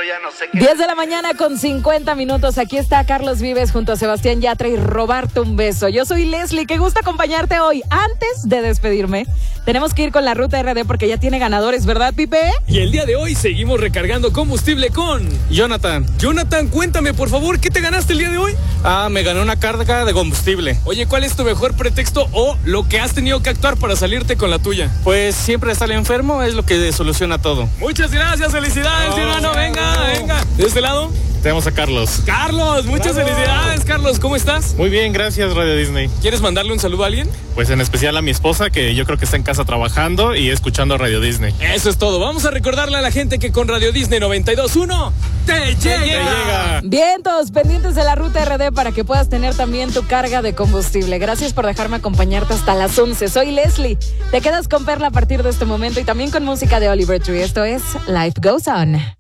ya no sé qué. 10 de la mañana con 50 minutos. Aquí está Carlos Vives junto a Sebastián Yatra y robarte un beso. Yo soy Leslie, qué gusto acompañarte hoy. Antes de despedirme, tenemos que ir con la ruta RD porque ya tiene ganadores, ¿verdad, Pipe? Y el día de hoy seguimos recargando combustible con Jonathan. Jonathan, cuéntame por favor, ¿qué te ganaste el día de hoy? Me gané una carga de combustible. Oye, ¿cuál es tu mejor pretexto o lo que has tenido que actuar para salirte con la tuya? Pues siempre estar enfermo es lo que soluciona todo. Muchas gracias, felicidades, hermano. Venga. ¿De este lado? Tenemos a Carlos. Carlos, muchas felicidades, Carlos. ¿Cómo estás? Muy bien, gracias, Radio Disney. ¿Quieres mandarle un saludo a alguien? Pues en especial a mi esposa, que yo creo que está en casa trabajando y escuchando Radio Disney. Eso es todo. Vamos a recordarle a la gente que con Radio Disney 92.1 te llega. Bien, todos pendientes de la ruta RD para que puedas tener también tu carga de combustible. Gracias por dejarme acompañarte hasta las 11. Soy Leslie. Te quedas con Perla a partir de este momento y también con música de Oliver Tree. Esto es Life Goes On.